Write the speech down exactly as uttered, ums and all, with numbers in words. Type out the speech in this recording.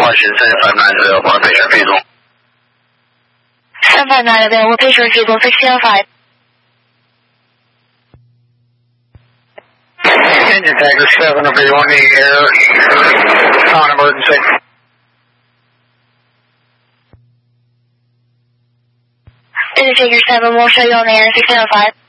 Caution seven five nine available on patient feasible. seven five nine available, patient feasible, sixteen oh five. Engine Tiger seven will be on the air on emergency. Engine Tiger seven will show you on the air, sixteen oh five.